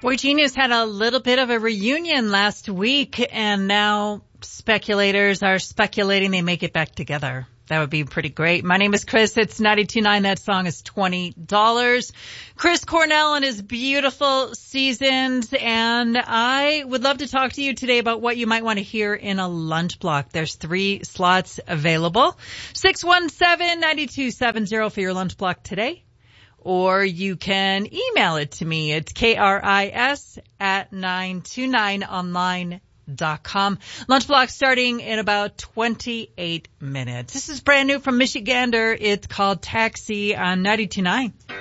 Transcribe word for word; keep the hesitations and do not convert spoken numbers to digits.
Boy Genius had a little bit of a reunion last week, and now speculators are speculating they make it back together. That would be pretty great. My name is Chris. It's ninety-two point nine. That song is twenty dollars. Chris Cornell and his beautiful Seasons. And I would love to talk to you today about what you might want to hear in a lunch block. There's three slots available. six one seven, nine two seven zero for your lunch block today. Or you can email it to me. It's K R I S at nine two nine online dot com. Lunch block starting in about twenty-eight minutes. This is brand new from Michigander. It's called Taxi on ninety-two point nine.